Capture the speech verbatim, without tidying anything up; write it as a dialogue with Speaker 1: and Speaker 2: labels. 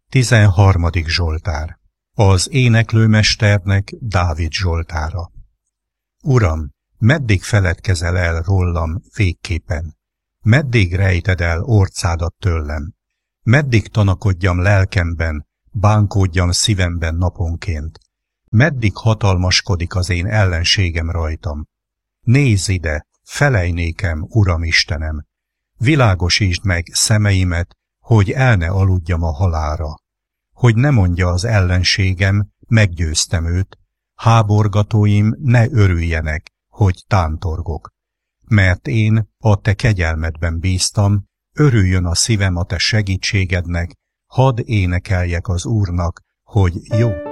Speaker 1: Tizenharmadik Zsoltár. Az éneklőmesternek Dávid Zsoltára. Uram, meddig feledkezel el rólam végképpen? Meddig rejted el orcádat tőlem? Meddig tanakodjam lelkemben, bánkódjam szívemben naponként? Meddig hatalmaskodik az én ellenségem rajtam? Nézz ide, felej nékem, Uram Istenem! Világosítsd meg szemeimet, hogy el ne aludjam a halálra. Hogy ne mondja az ellenségem, meggyőztem őt, háborgatóim ne örüljenek, hogy tántorgok. Mert én a te kegyelmedben bíztam, örüljön a szívem a te segítségednek, hadd énekeljek az Úrnak, hogy jó